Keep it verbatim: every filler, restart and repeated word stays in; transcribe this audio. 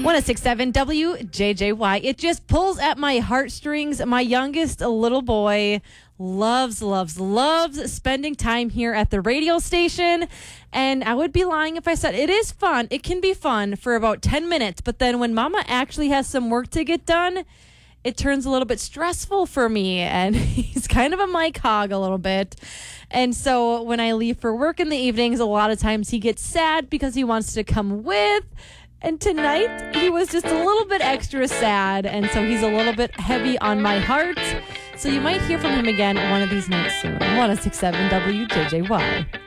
one oh six point seven W J J Y. It just pulls at my heartstrings. My youngest little boy loves, loves, loves spending time here at the radio station. And I would be lying if I said it is fun. It can be fun for about ten minutes. But then when Mama actually has some work to get done, it turns a little bit stressful for me. And he's kind of a mic hog a little bit. And so when I leave for work in the evenings, a lot of times he gets sad because he wants to come with. And tonight, he was just a little bit extra sad. And so he's a little bit heavy on my heart. So you might hear from him again one of these nights soon. one oh six point seven W J J Y.